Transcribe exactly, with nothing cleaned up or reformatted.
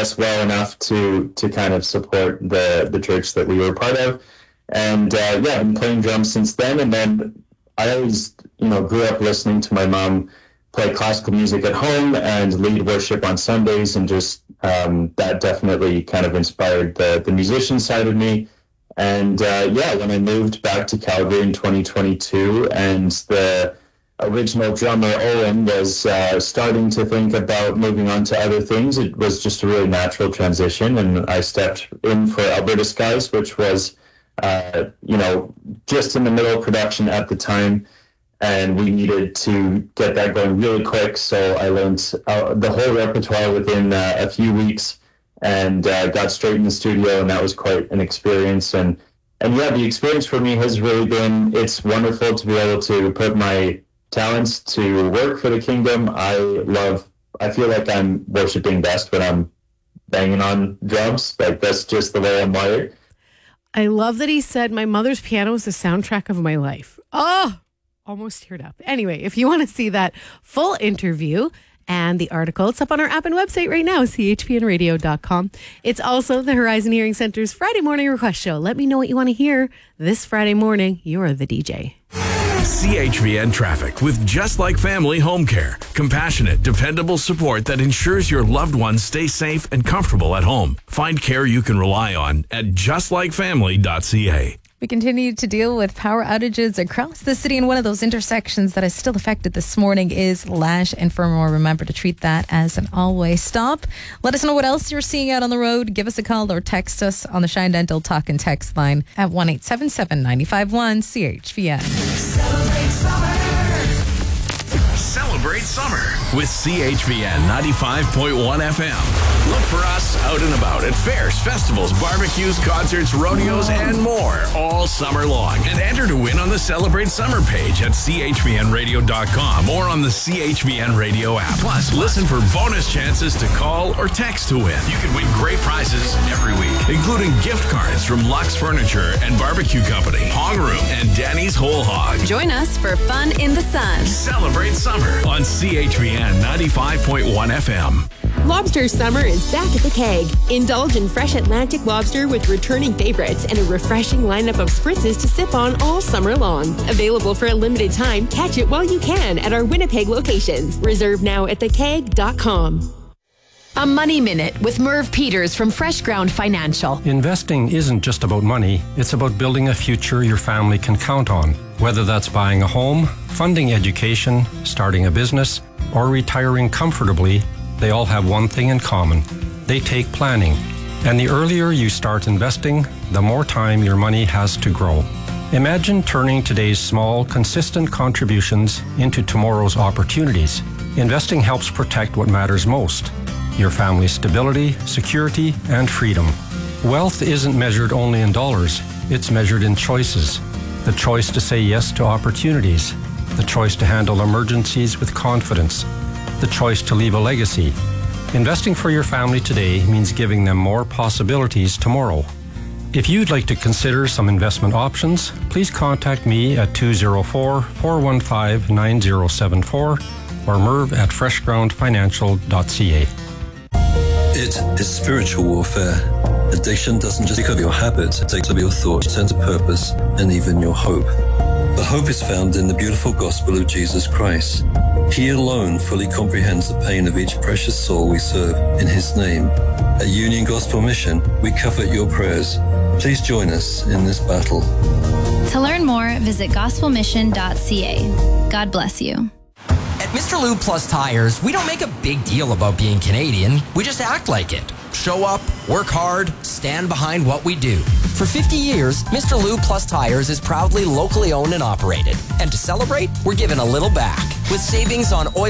us well enough to to kind of support the the church that we were part of. And uh, yeah, I've been playing drums since then. And then I always, you know, grew up listening to my mom play classical music at home and lead worship on Sundays, and just um, that definitely kind of inspired the the musician side of me. And uh, yeah, when I moved back to Calgary in twenty twenty-two, and the original drummer Owen was uh, starting to think about moving on to other things, it was just a really natural transition, and I stepped in for Alberta Skies, which was, uh, you know, just in the middle of production at the time, and we needed to get that going really quick. So I learned uh, the whole repertoire within uh, a few weeks, and uh, got straight in the studio, and that was quite an experience. And and yeah, the experience for me has really been, it's wonderful to be able to put my talents to work for the kingdom. I love, I feel like I'm worshiping best when I'm banging on drums. Like, that's just the way I'm wired. I love that he said, my mother's piano is the soundtrack of my life. Oh, almost teared up. Anyway, if you want to see that full interview and the article, it's up on our app and website right now, c h p n radio dot com. It's also the Horizon Hearing Center's Friday morning request show. Let me know what you want to hear this Friday morning. You're the D J. C H V N Traffic with Just Like Family Home Care. Compassionate, dependable support that ensures your loved ones stay safe and comfortable at home. Find care you can rely on at just like family dot c a. We continue to deal with power outages across the city, and one of those intersections that is still affected this morning is Lash and Fermor. Remember to treat that as an all-way stop. Let us know what else you're seeing out on the road. Give us a call or text us on the Shine Dental Talk and Text line at one eight seven seven, nine five one, C H V N. Celebrate summer. Celebrate summer with C H V N ninety-five point one F M. Look for us out and about at fairs, festivals, barbecues, concerts, rodeos, and more all summer long. And enter to win on the Celebrate Summer page at c h v n radio dot com or on the C H V N Radio app. Plus, listen for bonus chances to call or text to win. You can win great prizes every week, including gift cards from Lux Furniture and Barbecue Company, Hog Room, and Danny's Whole Hog. Join us for fun in the sun. Celebrate summer on C H V N ninety-five point one F M. Lobster summer is back at the Keg. Indulge in fresh Atlantic lobster with returning favorites and a refreshing lineup of spritzes to sip on all summer long. Available for a limited time, catch it while you can at our Winnipeg locations. Reserve now at the keg dot com. A Money Minute with Merv Peters from Fresh Ground Financial. Investing isn't just about money, it's about building a future your family can count on. Whether that's buying a home, funding education, starting a business, or retiring comfortably, they all have one thing in common. They take planning. And the earlier you start investing, the more time your money has to grow. Imagine turning today's small, consistent contributions into tomorrow's opportunities. Investing helps protect what matters most: your family's stability, security, and freedom. Wealth isn't measured only in dollars, it's measured in choices. The choice to say yes to opportunities, the choice to handle emergencies with confidence, the choice to leave a legacy. Investing for your family today means giving them more possibilities tomorrow. If you'd like to consider some investment options, please contact me at two oh four, four one five, nine oh seven four or Merv at fresh ground financial dot c a. It is spiritual warfare. Addiction doesn't just become your habit, it takes over your thoughts, sense of purpose, and even your hope. But hope is found in the beautiful gospel of Jesus Christ. He alone fully comprehends the pain of each precious soul we serve in His name. At Union Gospel Mission, we covet your prayers. Please join us in this battle. To learn more, visit gospel mission dot c a. God bless you. At Mister Lube Plus Tires, we don't make a big deal about being Canadian. We just act like it. Show up, work hard, stand behind what we do. For fifty years, Mister Lube Plus Tires is proudly locally owned and operated. And to celebrate, we're giving a little back with savings on oil